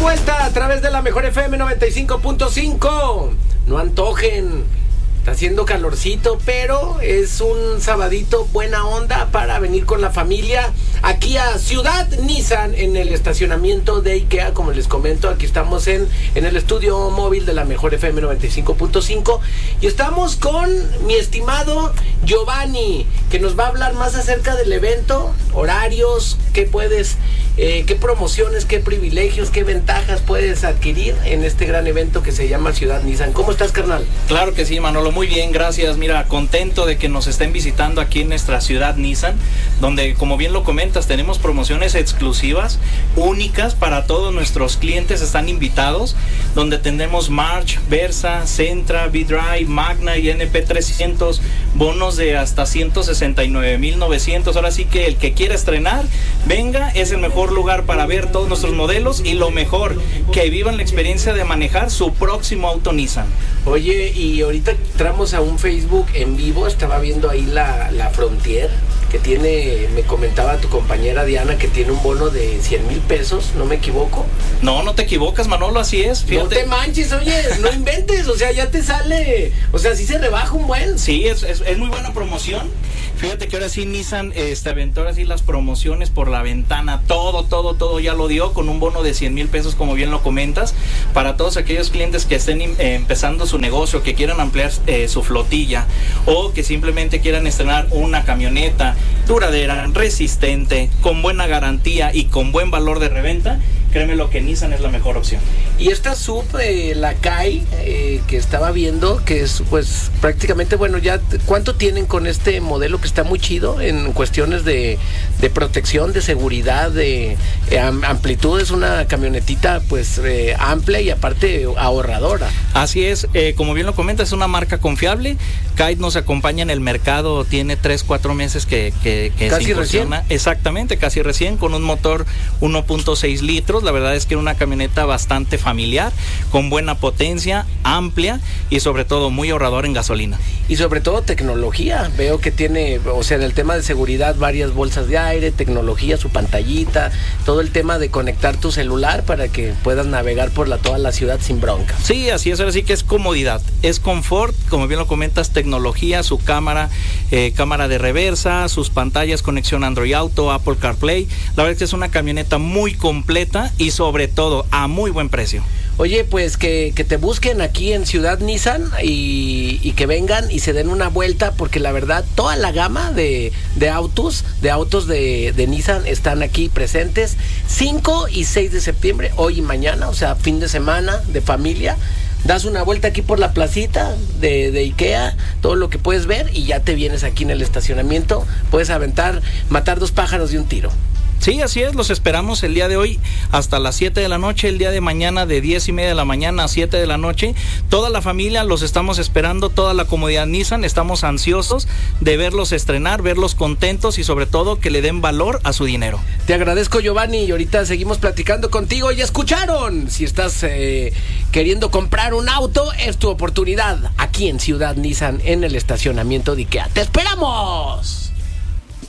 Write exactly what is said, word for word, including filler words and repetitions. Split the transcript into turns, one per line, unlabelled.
vuelta a través de la Mejor F M noventa y cinco punto cinco. No antojen, está haciendo calorcito, pero es un sabadito buena onda para venir con la familia aquí a Ciudad Nissan en el estacionamiento de IKEA. Como les comento, aquí estamos en, en el estudio móvil de la Mejor F M noventa y cinco punto cinco y estamos con mi estimado Giovanni, que nos va a hablar más acerca del evento, horarios, qué puedes, eh, qué promociones, qué privilegios, qué ventajas puedes adquirir en este gran evento que se llama Ciudad Nissan. ¿Cómo estás, carnal?
Claro que sí, Manolo, muy bien, gracias. Mira, contento de que nos estén visitando aquí en nuestra Ciudad Nissan, donde, como bien lo comentas, tenemos promociones exclusivas, únicas para todos nuestros clientes, están invitados, donde tendremos March, Versa, Sentra, V-Drive, Magna y N P trescientos, bonos de hasta ciento sesenta y nueve mil novecientos. Ahora sí que el que quiera estrenar, venga, es el mejor lugar para ver todos nuestros modelos y lo mejor, que vivan la experiencia de manejar su próximo auto Nissan.
Oye, y ahorita entramos a un Facebook en vivo, estaba viendo ahí la, la Frontier, que tiene, me comentaba tu compañera Diana, que tiene un bono de cien mil pesos, ¿no me equivoco?
No, no te equivocas, Manolo, así es, fíjate.
No te manches, oye, no inventes, o sea, ya te sale, o sea, sí se rebaja un buen.
Sí, es, es, es muy buena promoción. Fíjate que ahora sí Nissan este, aventó ahora sí las promociones por la ventana, todo, todo, todo ya lo dio con un bono de cien mil pesos, como bien lo comentas, para todos aquellos clientes que estén eh, empezando su negocio, que quieran ampliar eh, su flotilla o que simplemente quieran estrenar una camioneta duradera, resistente, con buena garantía y con buen valor de reventa. Créeme lo que Nissan es la mejor opción.
Y esta sub, eh, la Kai, eh, que estaba viendo, que es pues prácticamente, bueno, ya, ¿cuánto tienen con este modelo que está muy chido en cuestiones de, de protección, de seguridad, de eh, amplitud? Es una camionetita pues eh, amplia y aparte ahorradora.
Así es, eh, como bien lo comentas, es una marca confiable. Kai nos acompaña en el mercado, tiene tres, cuatro meses que, que, que
casi
se incursiona.
Recién.
Exactamente, casi recién, con un motor uno punto seis litros. La verdad es que es una camioneta bastante familiar, con buena potencia, amplia y sobre todo muy ahorrador en gasolina.
Y sobre todo tecnología, veo que tiene, o sea, en el tema de seguridad, varias bolsas de aire, tecnología, su pantallita, todo el tema de conectar tu celular para que puedas navegar por la, toda la ciudad sin bronca.
Sí, así es, ahora sí que es comodidad, es confort, como bien lo comentas, tecnología, su cámara, eh, cámara de reversa, sus pantallas, conexión Android Auto, Apple CarPlay. La verdad es que es una camioneta muy completa y sobre todo a muy buen precio.
Oye, pues que, que te busquen aquí en Ciudad Nissan y, y que vengan y se den una vuelta, porque la verdad toda la gama de, de autos, de autos de, de Nissan están aquí presentes cinco y seis de septiembre, hoy y mañana, o sea, fin de semana de familia. Das una vuelta aquí por la placita de, de IKEA, todo lo que puedes ver, y ya te vienes aquí en el estacionamiento. Puedes aventar, matar dos pájaros de un tiro.
Sí, así es, los esperamos el día de hoy hasta las siete de la noche, el día de mañana de diez y media de la mañana a siete de la noche. Toda la familia los estamos esperando, toda la comodidad Nissan, estamos ansiosos de verlos estrenar, verlos contentos y sobre todo que le den valor a su dinero.
Te agradezco, Giovanni, y ahorita seguimos platicando contigo. Ya escucharon, si estás eh, queriendo comprar un auto, es tu oportunidad aquí en Ciudad Nissan en el estacionamiento de IKEA. ¡Te esperamos!